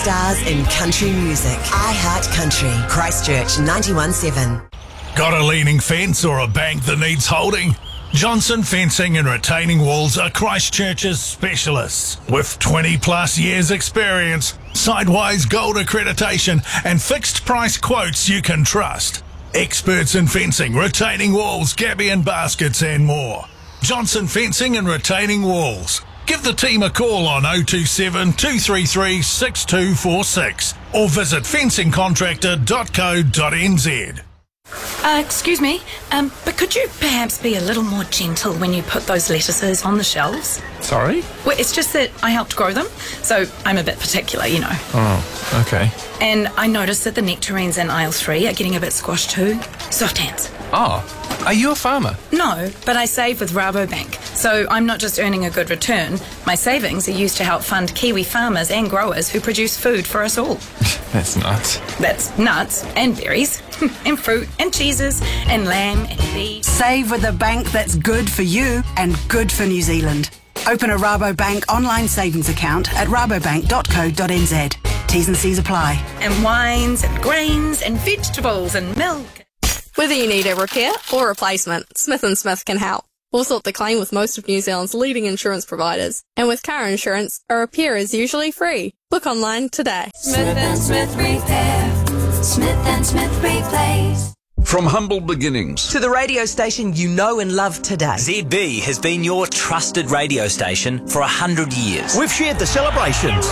stars in country music. I Heart Country. Christchurch 91.7. Got a leaning fence or a bank that needs holding? Johnson Fencing and Retaining Walls are Christchurch's specialists. With 20 plus years experience, Sideways Gold accreditation and fixed price quotes you can trust. Experts in fencing, retaining walls, gabion and baskets and more. Johnson Fencing and Retaining Walls. Give the team a call on 027 233 6246 or visit fencingcontractor.co.nz. Excuse me, but could you perhaps be a little more gentle when you put those lettuces on the shelves? Sorry? Well, it's just that I helped grow them, so I'm a bit particular, you know. Oh, okay. And I noticed that the nectarines in aisle 3 are getting a bit squashed too. Soft hands. Oh, are you a farmer? No, but I save with Rabobank, so I'm not just earning a good return. My savings are used to help fund Kiwi farmers and growers who produce food for us all. That's nuts. That's nuts and berries and fruit and cheeses and lamb and beef. Save with a bank that's good for you and good for New Zealand. Open a Rabobank online savings account at rabobank.co.nz. T's and C's apply. And wines and grains and vegetables and milk. Whether you need a repair or replacement, Smith & Smith can help. We'll sort the claim with most of New Zealand's leading insurance providers. And with car insurance, a repair is usually free. Book online today. Smith & Smith Repair. Smith & Smith Replace. From humble beginnings To the radio station you know and love today. ZB has been your trusted radio station for 100 years. We've shared the celebrations,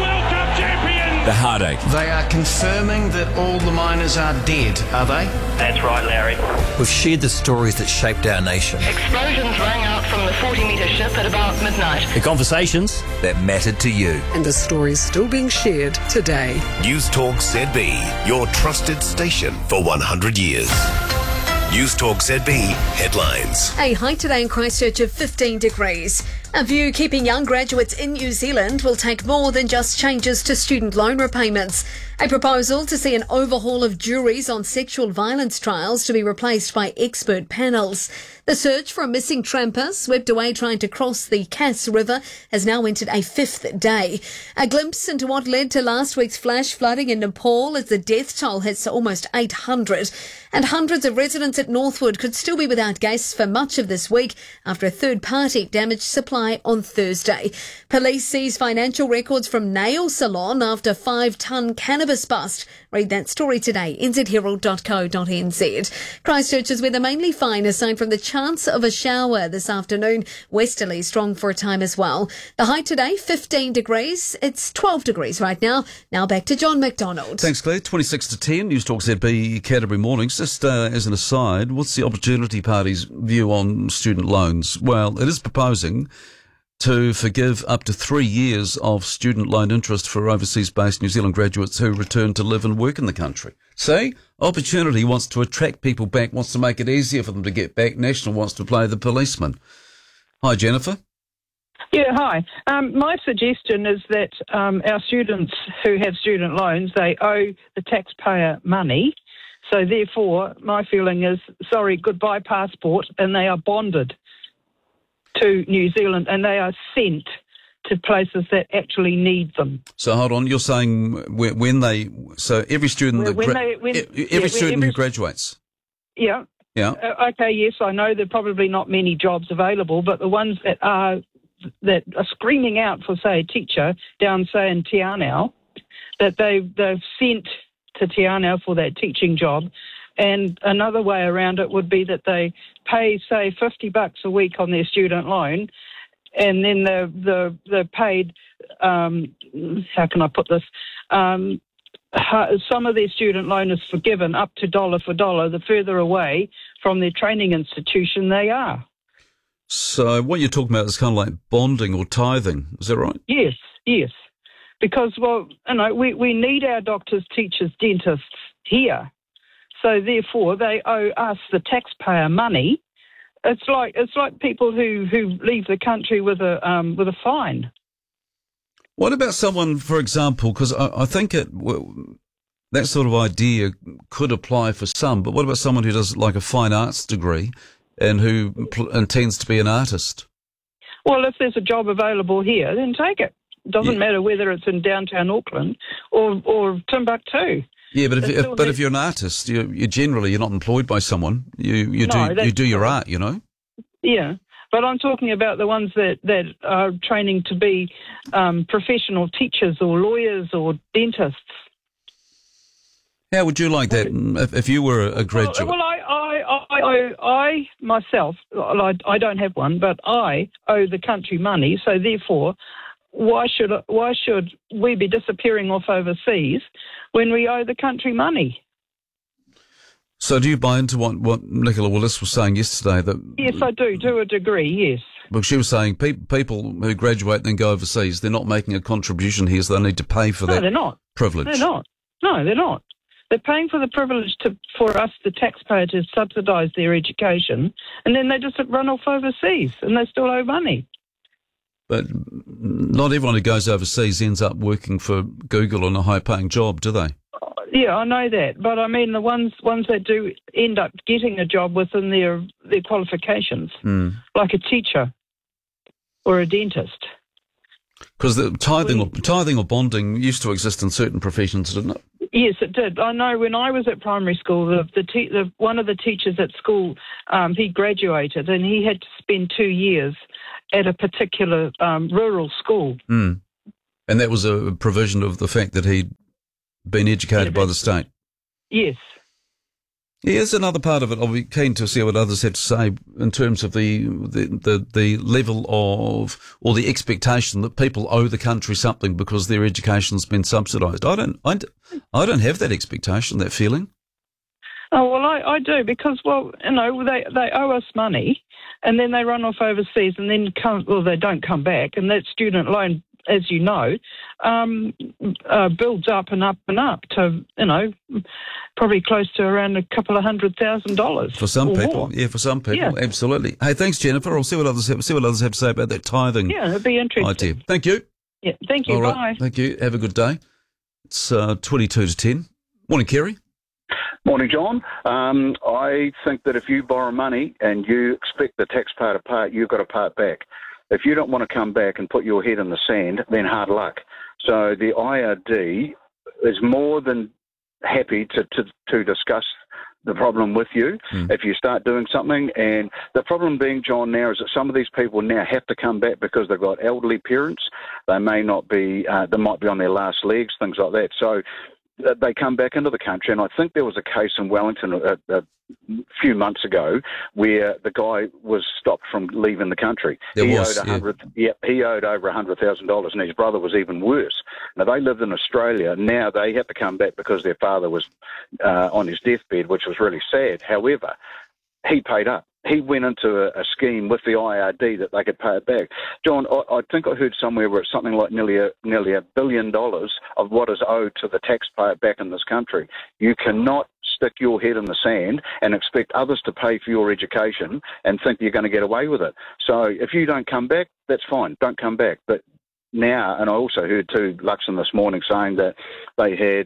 the heartache, They are confirming that all the miners are dead, are they? That's right, Larry. we've shared the stories that shaped our nation, Explosions rang out from the 40-metre ship at about midnight. the conversations that mattered to you. And the stories still being shared today. News Talk ZB, your trusted station for 100 years. News Talk ZB headlines. A high today in Christchurch of 15 degrees. A view keeping young graduates in New Zealand will take more than just changes to student loan repayments. A proposal to see an overhaul of juries on sexual violence trials to be replaced by expert panels. The search for a missing tramper swept away trying to cross the Cass River has now entered a 5th day. A glimpse into what led to last week's flash flooding in Nepal as the death toll hits almost 800. And hundreds of residents at Northwood could still be without gas for much of this week after a third party damaged supply on Thursday. Police seized financial records from nail salon after 5-ton cannabis bust. Read that story today, nzherald.co.nz. Christchurch's weather mainly fine aside from the chance of a shower this afternoon. Westerly strong for a time as well. The high today, 15 degrees. It's 12 degrees right now. Now back to John McDonald. Thanks, Claire. 26 to 10, News Talk ZB Canterbury Mornings. Just as an aside, what's the Opportunity Party's view on student loans? Well, it is proposing to forgive up to 3 years of student loan interest for overseas-based New Zealand graduates who return to live and work in the country. See? Opportunity wants to attract people back, wants to make it easier for them to get back. National wants to play the policeman. Hi, Jennifer. Yeah, hi. My suggestion is that our students who have student loans, they owe the taxpayer money. So therefore, my feeling is, sorry, goodbye passport, and they are bonded to New Zealand and they are sent to places that actually need them. So hold on, you're saying every student who graduates. Yeah. Yeah. Okay, yes, I know there are probably not many jobs available, but the ones that are screaming out for, say, a teacher down, say, in Te Anau, that they've sent to Te Anau for that teaching job. And another way around it would be that they pay, say, $50 a week on their student loan, and then they're paid, how can I put this? Some of their student loan is forgiven up to dollar for dollar the further away from their training institution they are. So what you're talking about is kind of like bonding or tithing, is that right? Yes. Because, well, we need our doctors, teachers, dentists here. So therefore, they owe us, the taxpayer, money. It's like people who leave the country with a fine. What about someone, for example, because I think that sort of idea could apply for some, but what about someone who does like a fine arts degree and who intends to be an artist? Well, if there's a job available here, then take it. Doesn't matter whether it's in downtown Auckland or Timbuktu. Yeah, but if you're an artist, you're not employed by someone. You do your art, you know. Yeah, but I'm talking about the ones that are training to be professional teachers or lawyers or dentists. How would you like that if you were a graduate? Well, I myself, I don't have one, but I owe the country money, so therefore, why should we be disappearing off overseas when we owe the country money? So do you buy into what Nicola Willis was saying yesterday? Yes, I do, to a degree, yes. Well, she was saying people who graduate and then go overseas, they're not making a contribution here, so they need to pay for that they're not. Privilege. They're not. No, they're not. They're paying for the privilege for us, the taxpayer, to subsidise their education, and then they just run off overseas and they still owe money. But not everyone who goes overseas ends up working for Google on a high-paying job, do they? Yeah, I know that, but I mean the ones that do end up getting a job within their qualifications, like a teacher or a dentist. Because the tithing or bonding used to exist in certain professions, didn't it? Yes, it did. I know when I was at primary school, one of the teachers at school, he graduated and he had to spend 2 years at a particular rural school. And that was a provision of the fact that he'd been educated by the state. Yes. Yeah, there's another part of it. I'll be keen to see what others have to say in terms of the level of, or the expectation that people owe the country something because their education's been subsidised. I don't have that expectation, that feeling. Oh, well, I do, because, well, you know, they owe us money and then they run off overseas and then they don't come back, and that student loan, as you know, builds up and up and up to, you know, probably close to around $200,000 for some people. More. Yeah, for some people, absolutely. Hey, thanks, Jennifer. I'll see what others have to say about that tithing. Yeah, it'd be interesting. Idea. Thank you. Yeah, thank you. All right. Bye. Thank you. Have a good day. It's 22 to 10. Morning, Kerry. Morning, John. I think that if you borrow money and you expect the taxpayer to pay it, you've got to pay it back. If you don't want to come back and put your head in the sand, then hard luck. So the IRD is more than happy to discuss the problem with you if you start doing something. And the problem being, John, now is that some of these people now have to come back because they've got elderly parents. They may not be, they might be on their last legs, things like that. So they come back into the country, and I think there was a case in Wellington a few months ago where the guy was stopped from leaving the country. He owed over $100,000, and his brother was even worse. Now, they lived in Australia. Now they have to come back because their father was on his deathbed, which was really sad. However, he paid up. He went into a scheme with the IRD that they could pay it back. John, I think I heard somewhere where it's something like nearly $1 billion of what is owed to the taxpayer back in this country. You cannot stick your head in the sand and expect others to pay for your education and think you're going to get away with it. So if you don't come back, that's fine. Don't come back. But now, and I also heard too, Luxon this morning saying that they had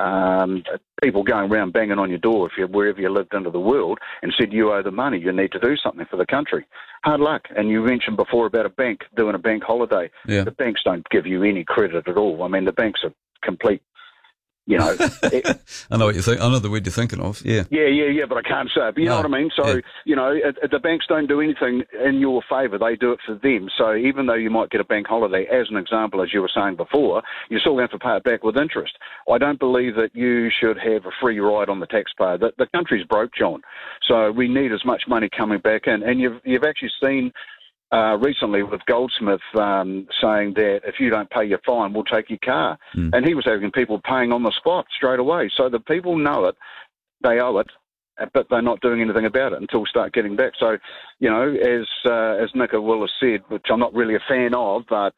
people going around banging on your door wherever you lived into the world and said, you owe the money, you need to do something for the country. Hard luck. And you mentioned before about a bank doing a bank holiday. Yeah. The banks don't give you any credit at all. I mean, the banks are complete, you know. I know what you think. I know the word you're thinking of. Yeah. Yeah, but I can't say it. But you know what I mean? So, you know, the banks don't do anything in your favour. They do it for them. So even though you might get a bank holiday, as an example, as you were saying before, you still have to pay it back with interest. I don't believe that you should have a free ride on the taxpayer. The country's broke, John. So we need as much money coming back in. And you've actually seen recently with Goldsmith saying that if you don't pay your fine, we'll take your car. And he was having people paying on the spot straight away. So the people know it, they owe it, but they're not doing anything about it until we start getting back. So, you know, as Nicola Willis said, which I'm not really a fan of, but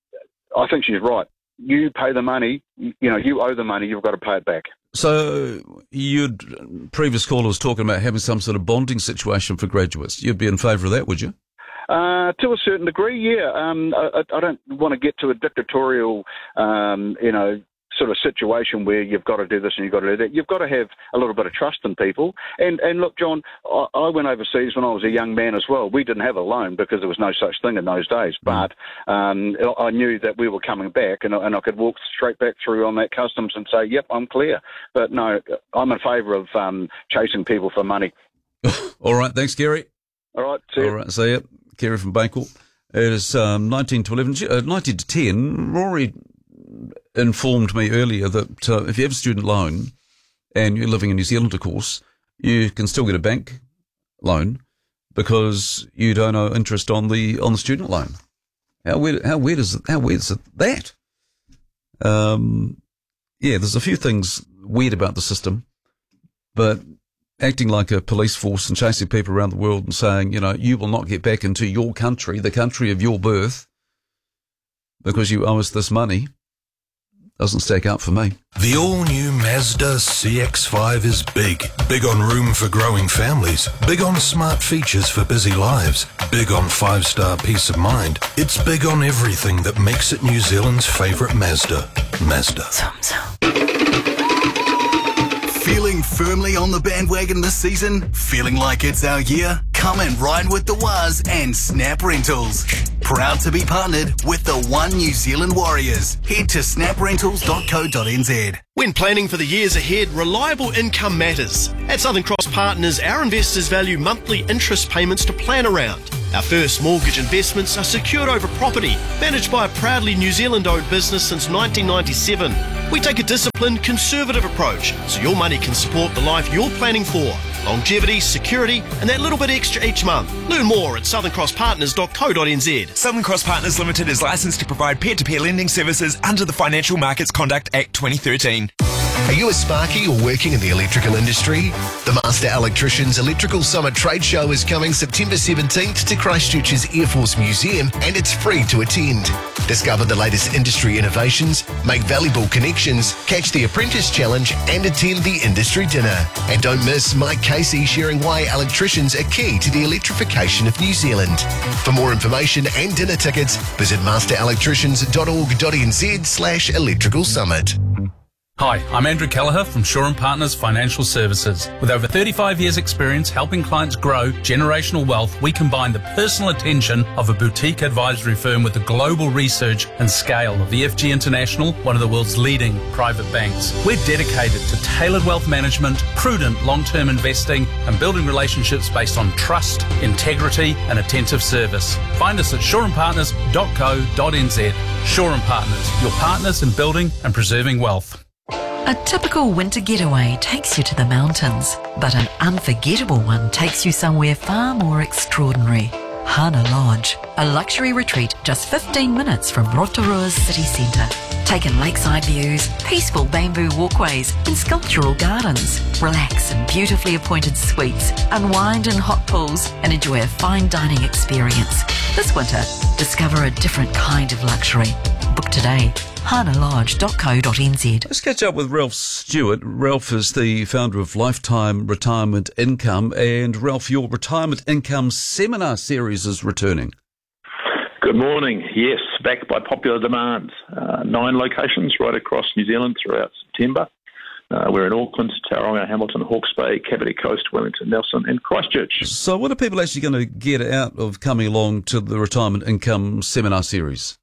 I think she's right. You pay the money, you know, you owe the money, you've got to pay it back. So previous caller was talking about having some sort of bonding situation for graduates. You'd be in favour of that, would you? To a certain degree, yeah. I don't want to get to a dictatorial, you know, sort of situation where you've got to do this and you've got to do that. You've got to have a little bit of trust in people. And look, John, I went overseas when I was a young man as well. We didn't have a loan because there was no such thing in those days. But I knew that we were coming back, and I could walk straight back through on that customs and say, yep, I'm clear. But no, I'm in favour of chasing people for money. All right, thanks, Gary. All right, see you. All right, see you. Gary from Bankwell. It is 19 to 10. Rory informed me earlier that if you have a student loan and you're living in New Zealand, of course, you can still get a bank loan because you don't owe interest on the student loan. How weird is that? Yeah, there's a few things weird about the system, but acting like a police force and chasing people around the world and saying, you will not get back into your country, the country of your birth, because you owe us this money, doesn't stack up for me. The all-new Mazda CX-5 is big. Big on room for growing families. Big on smart features for busy lives. Big on 5-star peace of mind. It's big on everything that makes it New Zealand's favourite Mazda. Mazda. Feeling firmly on the bandwagon this season? Feeling like it's our year? Come and ride with the Waz and Snap Rentals. Proud to be partnered with the One New Zealand Warriors. Head to snaprentals.co.nz. When planning for the years ahead, reliable income matters. At Southern Cross Partners, our investors value monthly interest payments to plan around. Our first mortgage investments are secured over property, managed by a proudly New Zealand-owned business since 1997. We take a disciplined, conservative approach so your money can support the life you're planning for. Longevity, security, and that little bit extra each month. Learn more at southern-cross-partners.co.nz. Southern Cross Partners Limited is licensed to provide peer-to-peer lending services under the Financial Markets Conduct Act 2013. Are you a sparky or working in the electrical industry? The Master Electricians Electrical Summit Trade Show is coming September 17th to Christchurch's Air Force Museum, and it's free to attend. Discover the latest industry innovations, make valuable connections, catch the Apprentice Challenge, and attend the industry dinner. And don't miss Mike Casey sharing why electricians are key to the electrification of New Zealand. For more information and dinner tickets, visit masterelectricians.org.nz/electrical summit. Hi, I'm Andrew Kelleher from Shaw & Partners Financial Services. With over 35 years' experience helping clients grow generational wealth, we combine the personal attention of a boutique advisory firm with the global research and scale of EFG International, one of the world's leading private banks. We're dedicated to tailored wealth management, prudent long-term investing, and building relationships based on trust, integrity, and attentive service. Find us at shawandpartners.co.nz. Shaw & Partners, your partners in building and preserving wealth. A typical winter getaway takes you to the mountains, but an unforgettable one takes you somewhere far more extraordinary. Hana Lodge, a luxury retreat just 15 minutes from Rotorua's city centre. Take in lakeside views, peaceful bamboo walkways and sculptural gardens. Relax in beautifully appointed suites, unwind in hot pools and enjoy a fine dining experience. This winter, discover a different kind of luxury. Book today. hanalodge.co.nz. Let's catch up with Ralph Stewart. Ralph is the founder of Lifetime Retirement Income. And Ralph, your Retirement Income Seminar Series is returning. Good morning. Yes, back by popular demand. 9 locations right across New Zealand throughout September. We're in Auckland, Tauranga, Hamilton, Hawke's Bay, Kapiti Coast, Wellington, Nelson and Christchurch. So what are people actually going to get out of coming along to the Retirement Income Seminar Series?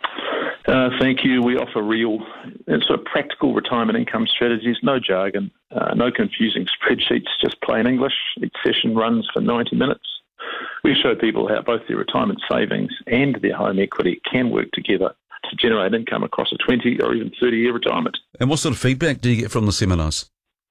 Thank you. We offer real and sort of practical retirement income strategies, no jargon, no confusing spreadsheets, just plain English. Each session runs for 90 minutes. We show people how both their retirement savings and their home equity can work together to generate income across a 20 or even 30-year retirement. And what sort of feedback do you get from the seminars?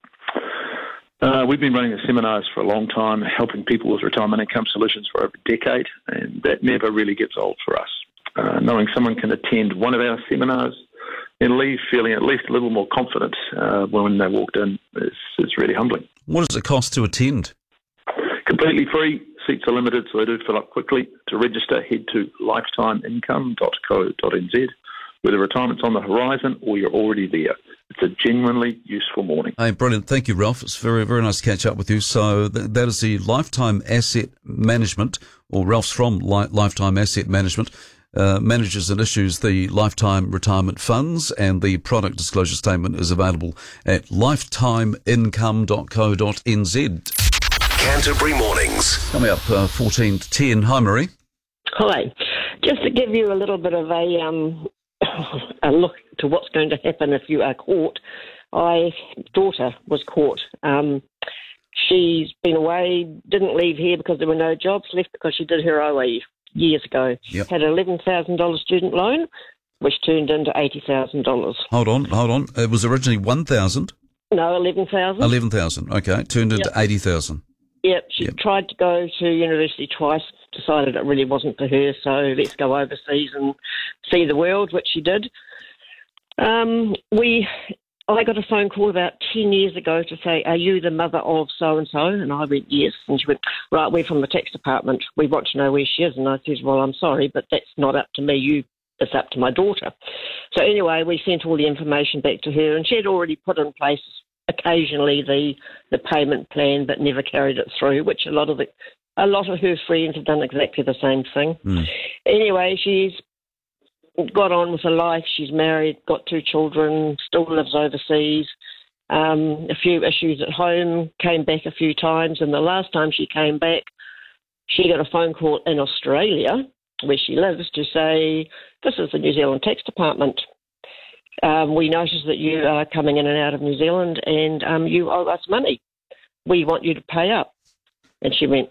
We've been running the seminars for a long time, helping people with retirement income solutions for over a decade, and that never really gets old for us. Knowing someone can attend one of our seminars and leave feeling at least a little more confident when they walked in is really humbling. What does it cost to attend? Completely free. Seats are limited, so they do fill up quickly. To register, head to lifetimeincome.co.nz. Whether retirement's on the horizon or you're already there. It's a genuinely useful morning. Hey, brilliant. Thank you, Ralph. It's very, very nice to catch up with you. So that is the Lifetime Asset Management, or Ralph's from Lifetime Asset Management. manages and issues the lifetime retirement funds, and the product disclosure statement is available at lifetimeincome.co.nz. Canterbury Mornings. Coming up 14 to 10. Hi, Marie. Hi. Just to give you a little bit of a look to what's going to happen if you are caught. My daughter was caught. She's been away, didn't leave here because there were no jobs, left because she did her OE years ago. Yep. Had an $11,000 student loan, which turned into $80,000. Hold on. It was originally 1,000? No, 11,000. 11,000, okay. Turned into 80,000. Yep, she tried to go to university twice, decided it really wasn't for her, so let's go overseas and see the world, which she did. I got a phone call about 10 years ago to say, are you the mother of so-and-so? And I went, yes. And she went, right, we're from the tax department. We want to know where she is. And I said, well, I'm sorry, but that's not up to me. It's up to my daughter. So anyway, we sent all the information back to her, and she had already put in place occasionally the payment plan, but never carried it through, which a lot of her friends have done exactly the same thing. Anyway, she's got on with her life. She's married, got 2 children, still lives overseas. A few issues at home, came back a few times, and the last time she came back, she got a phone call in Australia, where she lives, to say, this is the New Zealand Tax Department. We noticed that you are coming in and out of New Zealand, and you owe us money. We want you to pay up. And she went,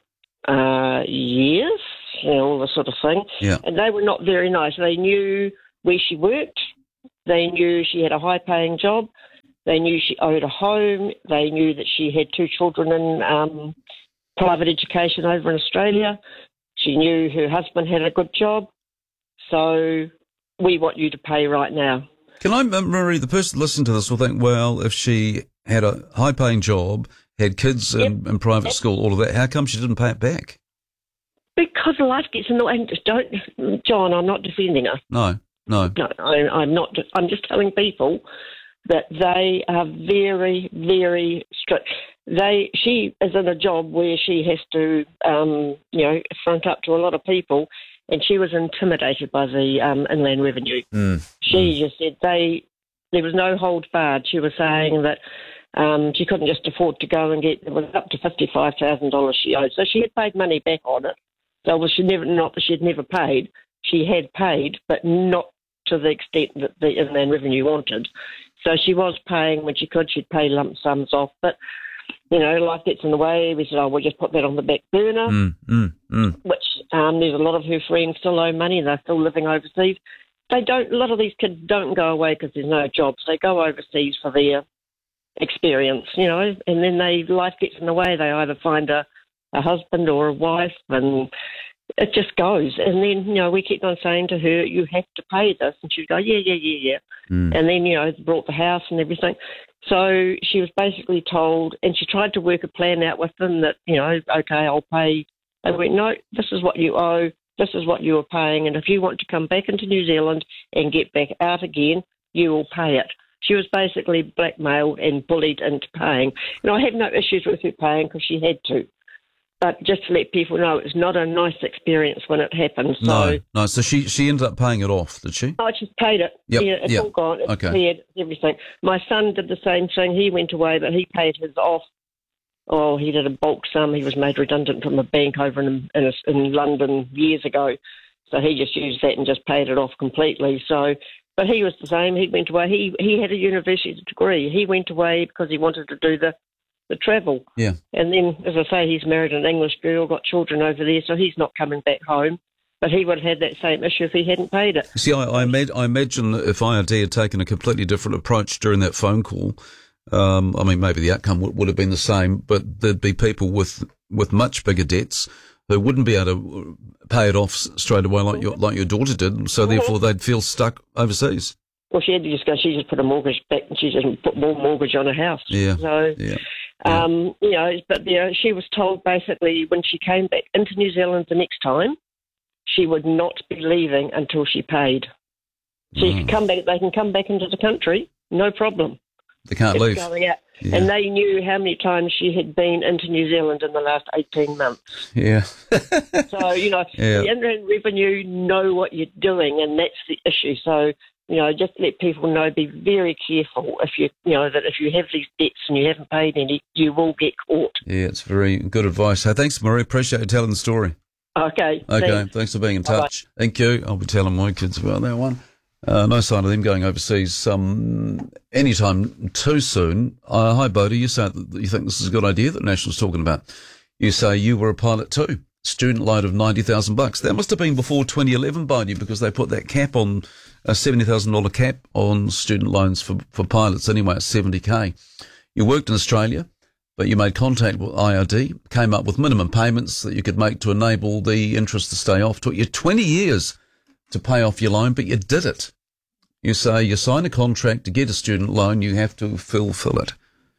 yes, all this sort of thing. Yeah. And they were not very nice. They knew where she worked. They knew she had a high-paying job. They knew she owed a home. They knew that she had 2 children in private education over in Australia. She knew her husband had a good job. So we want you to pay right now. Can I, Marie, the person listening to this will think, well, if she had a high-paying job, had kids in private school, all of that, how come she didn't pay it back? Because life gets annoying. John, I'm not defending her. No. I'm not. I'm just telling people that they are very, very strict. She is in a job where she has to, front up to a lot of people, and she was intimidated by the Inland Revenue. She just said there was no hold barred. She was saying that she couldn't just afford to go and get, it was up to $55,000 she owed. So she had paid money back on it. So not that she'd never paid. She had paid, but not to the extent that the Inland Revenue wanted. So she was paying when she could. She'd pay lump sums off. But, life gets in the way. We said, we'll just put that on the back burner, which there's a lot of her friends still owe money. They're still living overseas. A lot of these kids don't go away because there's no jobs. They go overseas for their experience, and then life gets in the way. They either find a husband or a wife, and it just goes. And then, we kept on saying to her, you have to pay this. And she'd go, yeah. And then, brought the house and everything. So she was basically told, and she tried to work a plan out with them that, okay, I'll pay. They went, no, this is what you owe. This is what you are paying. And if you want to come back into New Zealand and get back out again, you will pay it. She was basically blackmailed and bullied into paying. And I have no issues with her paying because she had to. But just to let people know, it's not a nice experience when it happens. No. So she ended up paying it off, did she? Oh, she's paid it. Yep. Yeah, it's all gone. It's cleared, everything. My son did the same thing. He went away, but he paid his off. Oh, he did a bulk sum. He was made redundant from a bank over in London years ago. So he just used that and just paid it off completely. So, but he was the same. He went away. He had a university degree. He went away because he wanted to do the travel. Yeah. And then, as I say, he's married an English girl, got children over there, so he's not coming back home. But he would have had that same issue if he hadn't paid it. See, I imagine if IRD had taken a completely different approach during that phone call, maybe the outcome would have been the same, but there'd be people with much bigger debts who wouldn't be able to pay it off straight away like your daughter did, so therefore they'd feel stuck overseas. Well, she had to just go, she just put a mortgage back and she just put more mortgage on her house. Yeah. So, she was told basically when she came back into New Zealand the next time, she would not be leaving until she paid. So you can come back, they can come back into the country, no problem. They can't leave. Going out. Yeah. And they knew how many times she had been into New Zealand in the last 18 months. Yeah. So, the Inland Revenue know what you're doing, and that's the issue. So, just let people know, be very careful if that if you have these debts and you haven't paid any, you will get caught. Yeah, it's very good advice. So thanks, Marie. Appreciate you telling the story. Okay. Thanks for being in touch. Bye-bye. Thank you. I'll be telling my kids about that one. No sign of them going overseas anytime too soon. Hi, Bodie. You say that you think this is a good idea that National's talking about. You say you were a pilot too. Student loan of $90,000. That must have been before 2011, Bodie, because they put that cap on a $70,000 cap on student loans for pilots anyway at $70,000. You worked in Australia, but you made contact with IRD, came up with minimum payments that you could make to enable the interest to stay off. Took you 20 years to pay off your loan, but you did it. You say you sign a contract to get a student loan, you have to fulfill it.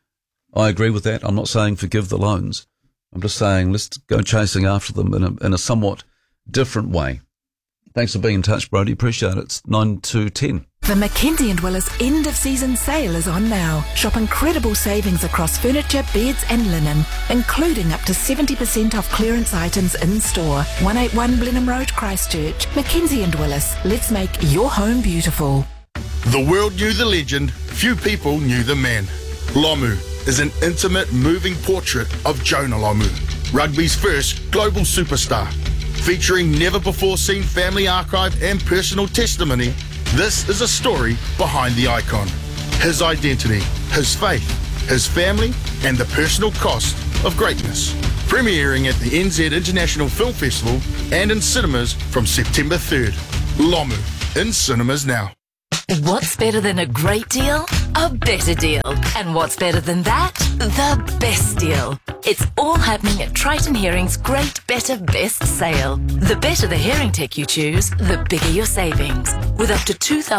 I agree with that. I'm not saying forgive the loans. I'm just saying let's go chasing after them in a somewhat different way. Thanks for being in touch, Brody. Appreciate it. It's 9 to 10. The Mackenzie & Willis end-of-season sale is on now. Shop incredible savings across furniture, beds and linen, including up to 70% off clearance items in-store. 181 Blenheim Road, Christchurch. Mackenzie & Willis. Let's make your home beautiful. The world knew the legend. Few people knew the man. Lomu is an intimate, moving portrait of Jonah Lomu, rugby's first global superstar. Featuring never-before-seen family archive and personal testimony, this is a story behind the icon. His identity, his faith, his family, and the personal cost of greatness. Premiering at the NZ International Film Festival and in cinemas from September 3rd. Lomu, in cinemas now. What's better than a great deal? A better deal. And what's better than that? The best deal. It's all happening at Triton Hearing's Great Better Best sale. The better the hearing tech you choose, the bigger your savings. With up to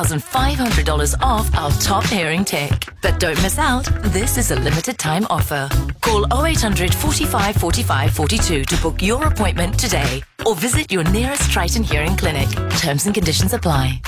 $2,500 off our top hearing tech. But don't miss out, this is a limited time offer. Call 0800 45 45 42 to book your appointment today. Or visit your nearest Triton Hearing clinic. Terms and conditions apply.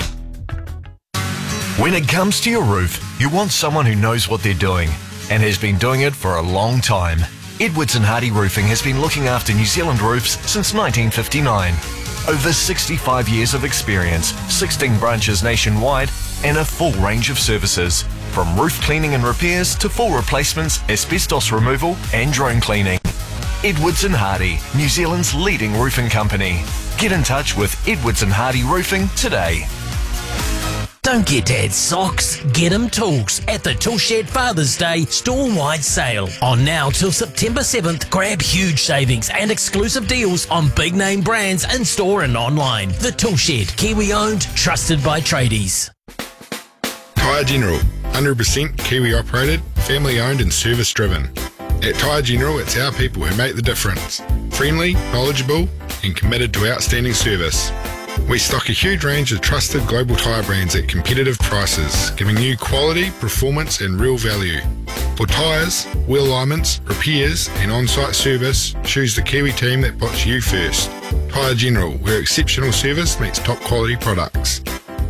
When it comes to your roof, you want someone who knows what they're doing and has been doing it for a long time. Edwards & Hardy Roofing has been looking after New Zealand roofs since 1959. Over 65 years of experience, 16 branches nationwide, and a full range of services, from roof cleaning and repairs to full replacements, asbestos removal and drone cleaning. Edwards & Hardy, New Zealand's leading roofing company. Get in touch with Edwards & Hardy Roofing today. Don't get Dad's socks, get him tools at the Toolshed Father's Day store-wide sale. On now till September 7th, grab huge savings and exclusive deals on big name brands in store and online. The Toolshed, Kiwi owned, trusted by tradies. Tyre General, 100% Kiwi operated, family owned and service driven. At Tyre General, it's our people who make the difference. Friendly, knowledgeable and committed to outstanding service. We stock a huge range of trusted global tyre brands at competitive prices, giving you quality, performance and real value. For tyres, wheel alignments, repairs and on-site service, choose the Kiwi team that puts you first. Tyre General, where exceptional service meets top quality products.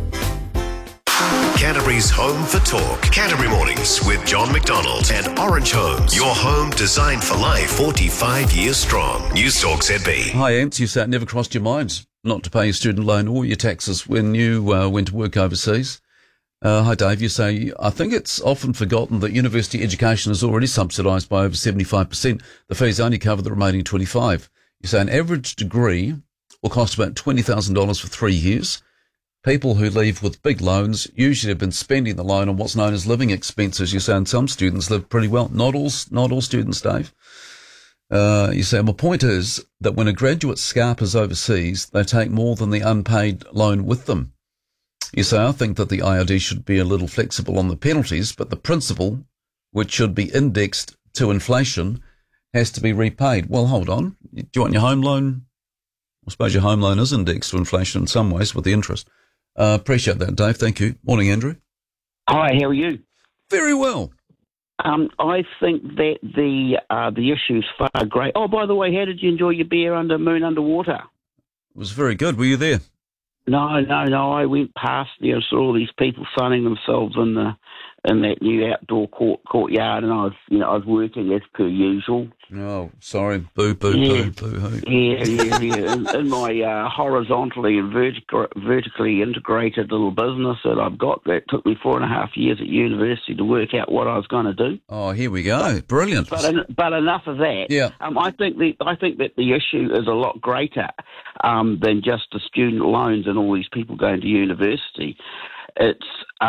Canterbury's home for talk. Canterbury Mornings with John McDonald and Orange Homes. Your home designed for life, 45 years strong. Newstalk ZB. Hi, Ants. You say it never crossed your mind not to pay your student loan or your taxes when you went to work overseas. Hi, Dave. You say, I think it's often forgotten that university education is already subsidised by over 75%. The fees only cover the remaining 25%. You say an average degree will cost about $20,000 for 3 years. People who leave with big loans usually have been spending the loan on what's known as living expenses. You say, and some students live pretty well. Not all students, Dave. You say, my point is that when a graduate scarpers overseas, they take more than the unpaid loan with them. You say, I think that the IRD should be a little flexible on the penalties, but the principal, which should be indexed to inflation, has to be repaid. Well, hold on. Do you want your home loan? I suppose your home loan is indexed to inflation in some ways with the interest. Appreciate that, Dave. Thank you. Morning, Andrew. Hi, how are you? Very well. I think that the issue's far great. Oh, by the way, how did you enjoy your beer under Moon Underwater? It was very good. Were you there? No. I went past there and saw all these people sunning themselves in in that new outdoor courtyard, and I was working as per usual. Oh, sorry. Boo. Yeah. In my horizontally and vertically integrated little business that I've got, that took me 4.5 years at university to work out what I was going to do. Oh, here we go. Brilliant. But enough of that. Yeah. I think that the issue is a lot greater than just the student loans and all these people going to university. It's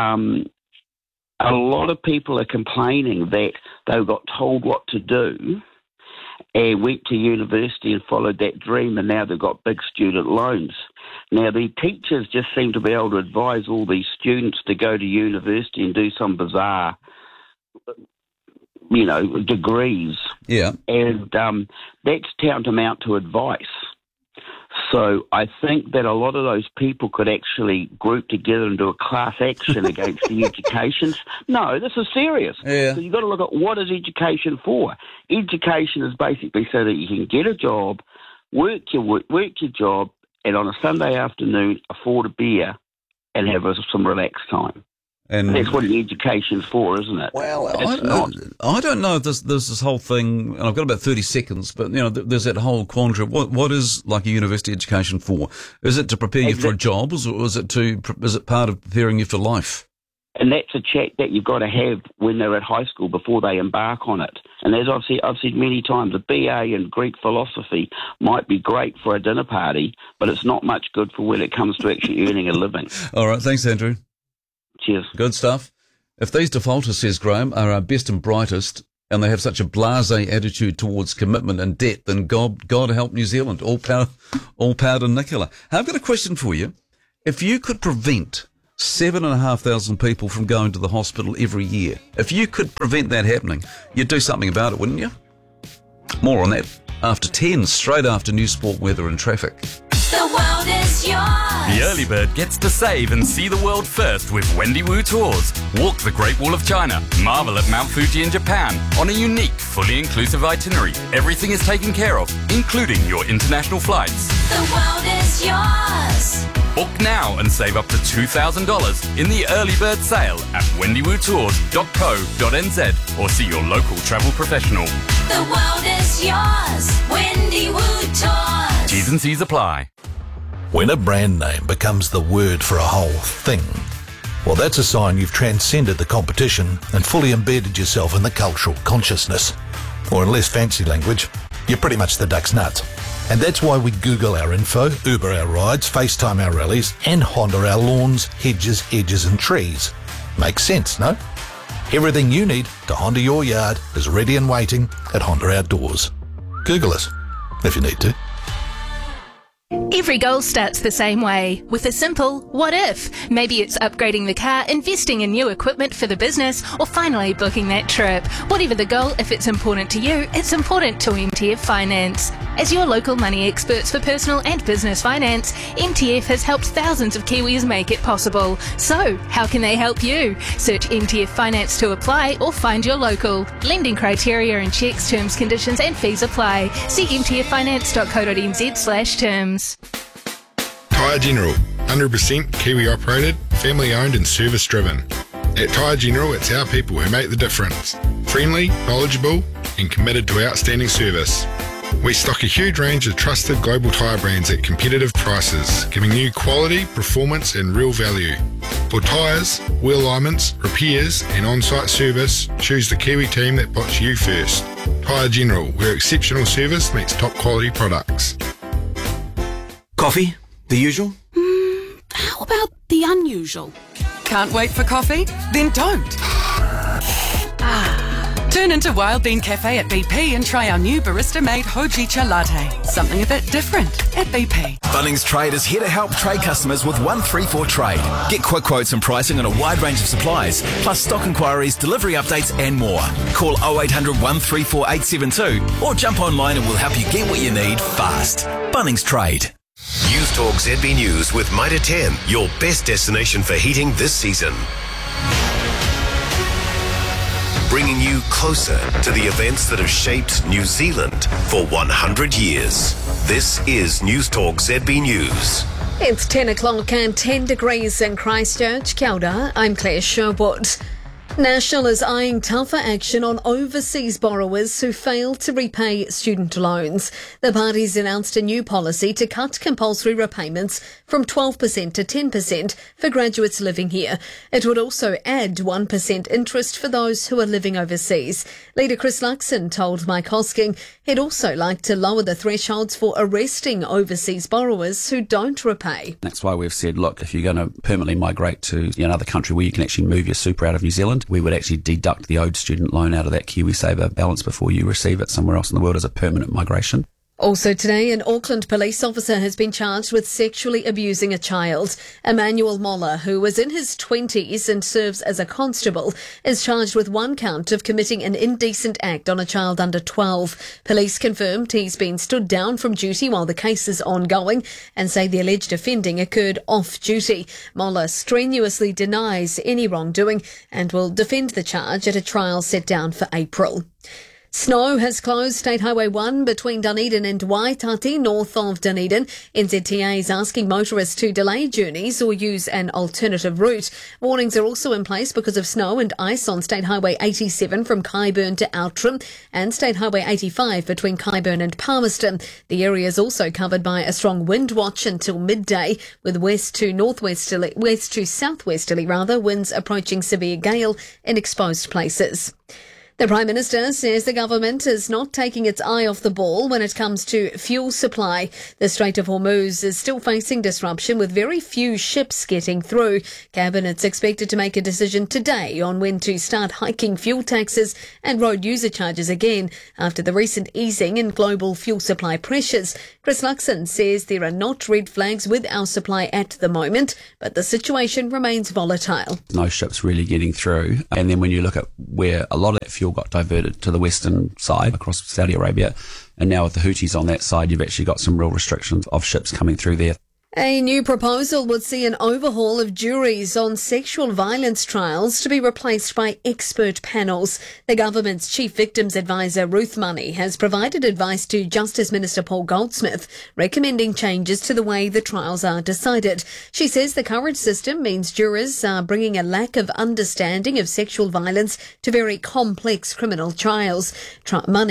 a lot of people are complaining that they got told what to do and went to university and followed that dream, and now they've got big student loans. Now, the teachers just seem to be able to advise all these students to go to university and do some bizarre, degrees. Yeah. And that's tantamount to advice. So I think that a lot of those people could actually group together and do a class action against the education. No, this is serious. Yeah. So you've got to look at what is education for. Education is basically so that you can get a job, work your job, and on a Sunday afternoon afford a beer and have some relaxed time. And that's what education's for, isn't it? Well, I don't know if there's this whole thing, and I've got about 30 seconds, but there's that whole quandary. What is like a university education for? Is it to prepare you for a job, or is it part of preparing you for life? And that's a chat that you've got to have when they're at high school before they embark on it. And as I've said many times, a BA in Greek philosophy might be great for a dinner party, but it's not much good for when it comes to actually earning a living. All right, thanks, Andrew. Cheers. Good stuff. If these defaulters, says Graham, are our best and brightest, and they have such a blasé attitude towards commitment and debt, then God help New Zealand. All power to Nicola. I've got a question for you. If you could prevent 7,500 people from going to the hospital every year, if you could prevent that happening, you'd do something about it, wouldn't you? More on that after 10, straight after News Sport, weather and traffic. The world is yours. The early bird gets to save and see the world first with Wendy Wu Tours. Walk the Great Wall of China, marvel at Mount Fuji in Japan on a unique, fully inclusive itinerary. Everything is taken care of, including your international flights. The world is yours. Book now and save up to $2,000 in the early bird sale at wendywootours.co.nz or see your local travel professional. The world is yours. Wendy Wu Tours. T's and C's apply. When a brand name becomes the word for a whole thing, well, that's a sign you've transcended the competition and fully embedded yourself in the cultural consciousness. Or in less fancy language, you're pretty much the duck's nuts. And that's why we Google our info, Uber our rides, FaceTime our rallies, and Honda our lawns, hedges, edges and trees. Makes sense, no? Everything you need to Honda your yard is ready and waiting at Honda Outdoors. Google us if you need to. Every goal starts the same way, with a simple what if. Maybe it's upgrading the car, investing in new equipment for the business, or finally booking that trip. Whatever the goal, if it's important to you, it's important to MTF Finance. As your local money experts for personal and business finance, MTF has helped thousands of Kiwis make it possible. So, how can they help you? Search MTF Finance to apply or find your local. Lending criteria and checks, terms, conditions and fees apply. See mtffinance.co.nz/terms. Tyre General, 100% Kiwi operated, family owned and service driven. At Tyre General, it's our people who make the difference. Friendly, knowledgeable and committed to outstanding service. We stock a huge range of trusted global tyre brands at competitive prices, giving you quality, performance and real value. For tyres, wheel alignments, repairs and on-site service, choose the Kiwi team that puts you first. Tyre General, where exceptional service meets top quality products. Coffee? The usual? How about the unusual? Can't wait for coffee? Then don't. Turn into Wild Bean Cafe at BP and try our new barista-made Hojicha latte. Something a bit different at BP. Bunnings Trade is here to help trade customers with 134 Trade. Get quick quotes and pricing on a wide range of supplies, plus stock inquiries, delivery updates and more. Call 0800 134 872 or jump online and we'll help you get what you need fast. Bunnings Trade. News Talk ZB News with Mitre 10, your best destination for heating this season. Bringing you closer to the events that have shaped New Zealand for 100 years. This is News Talk ZB News. It's 10 o'clock and 10 degrees in Christchurch. Kia ora, I'm Claire Sherwood. National is eyeing tougher action on overseas borrowers who fail to repay student loans. The parties announced a new policy to cut compulsory repayments from 12% to 10% for graduates living here. It would also add 1% interest for those who are living overseas. Leader Chris Luxon told Mike Hosking he'd also like to lower the thresholds for arresting overseas borrowers who don't repay. That's why we've said, look, if you're going to permanently migrate to another country where you can actually move your super out of New Zealand, we would actually deduct the owed student loan out of that KiwiSaver balance before you receive it somewhere else in the world as a permanent migration. Also today, an Auckland police officer has been charged with sexually abusing a child. Emmanuel Moller, who was in his 20s and serves as a constable, is charged with one count of committing an indecent act on a child under 12. Police confirmed he's been stood down from duty while the case is ongoing and say the alleged offending occurred off duty. Moller strenuously denies any wrongdoing and will defend the charge at a trial set down for April. Snow has closed State Highway 1 between Dunedin and Waitati, north of Dunedin. NZTA is asking motorists to delay journeys or use an alternative route. Warnings are also in place because of snow and ice on State Highway 87 from Kyburn to Outram and State Highway 85 between Kyburn and Palmerston. The area is also covered by a strong wind watch until midday, with west to southwesterly winds approaching severe gale in exposed places. The Prime Minister says the government is not taking its eye off the ball when it comes to fuel supply. The Strait of Hormuz is still facing disruption with very few ships getting through. Cabinet's expected to make a decision today on when to start hiking fuel taxes and road user charges again after the recent easing in global fuel supply pressures. Chris Luxon says there are not red flags with our supply at the moment, but the situation remains volatile. No ships really getting through. And then when you look at where a lot of that fuel got diverted to the western side across Saudi Arabia, and now with the Houthis on that side, you've actually got some real restrictions of ships coming through there. A new proposal would see an overhaul of juries on sexual violence trials to be replaced by expert panels. The government's chief victims advisor, Ruth Money, has provided advice to Justice Minister Paul Goldsmith, recommending changes to the way the trials are decided. She says the current system means jurors are bringing a lack of understanding of sexual violence to very complex criminal trials. Money